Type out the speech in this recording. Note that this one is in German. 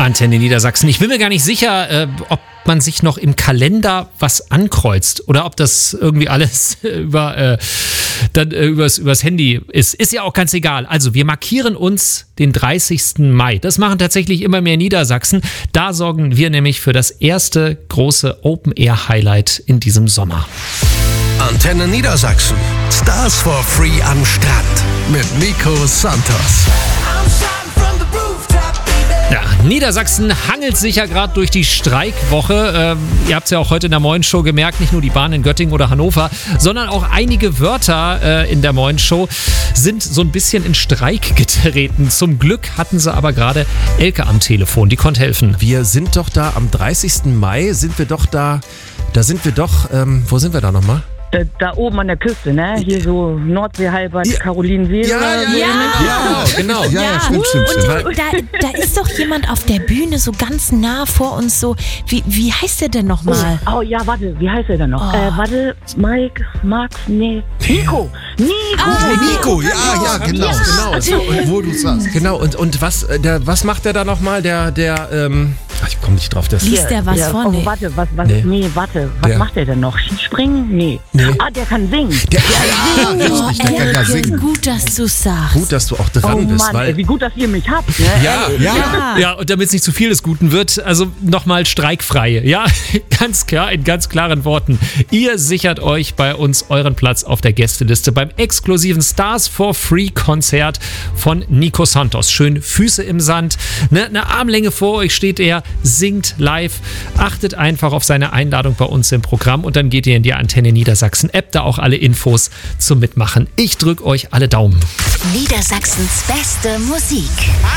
Antenne Niedersachsen. Ich bin mir gar nicht sicher, ob man sich noch im Kalender was ankreuzt oder ob das irgendwie alles übers Handy ist. Ist ja auch ganz egal. Also wir markieren uns den 30. Mai. Das machen tatsächlich immer mehr Niedersachsen. Da sorgen wir nämlich für das erste große Open-Air-Highlight in diesem Sommer. Antenne Niedersachsen. Stars for Free am Strand mit Nico Santos. Ja, Niedersachsen hangelt sich ja gerade durch die Streikwoche. Ihr habt es ja auch heute in der Morgenshow gemerkt, nicht nur die Bahn in Göttingen oder Hannover, sondern auch einige Wörter in der Morgenshow sind so ein bisschen in Streik getreten. Zum Glück hatten sie aber gerade Elke am Telefon, die konnte helfen. Wir sind doch da am 30. Mai, sind wir doch da, wo sind wir da nochmal? Da oben an der Küste, ne? Hier so Nordsee-Halbert, Ja. Carolinensee. Ja, genau. Ja, Stimmt. Und da ist doch jemand auf der Bühne so ganz nah vor uns so. Wie heißt der denn nochmal? Oh ja, warte, wie heißt er denn noch? Mike, Max, nee. Nico! Nico, ja, genau. Wo du sagst. Genau, und was macht der da nochmal? Ich komme nicht drauf. Liest der was vor? Oh, warte, was macht der denn noch? Skispringen? Nee. Ah, der kann singen. Richtig, der kann ja singen. Gut, dass du sagst. Gut, dass du auch dran bist. Mann, Weil wie gut, dass ihr mich habt. Ne? Ja, und damit es nicht zu viel des Guten wird, also nochmal streikfrei. Ja, ganz klar, in ganz klaren Worten. Ihr sichert euch bei uns euren Platz auf der Gästeliste beim exklusiven Stars for Free Konzert von Nico Santos. Schön Füße im Sand, eine Armlänge vor euch steht er, singt live. Achtet einfach auf seine Einladung bei uns im Programm und dann geht ihr in die Antenne Niedersachsen App, da auch alle Infos zum Mitmachen. Ich drücke euch alle Daumen. Niedersachsens beste Musik.